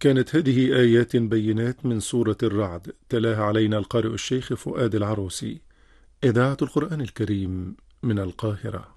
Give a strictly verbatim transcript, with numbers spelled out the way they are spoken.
كانت هذه آيات بينات من سورة الرعد، تلاها علينا القارئ الشيخ فؤاد العروسي. إذاعة القرآن الكريم من القاهرة.